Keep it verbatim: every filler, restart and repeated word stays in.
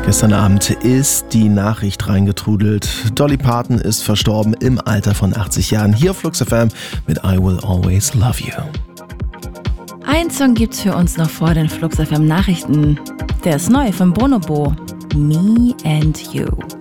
Gestern Abend ist die Nachricht reingetrudelt. Dolly Parton ist verstorben im Alter von achtzig Jahren. Hier auf Flux F M mit I Will Always Love You. Ein Song gibt's für uns noch vor den Flux F M Nachrichten. Der ist neu von Bonobo. Me and You.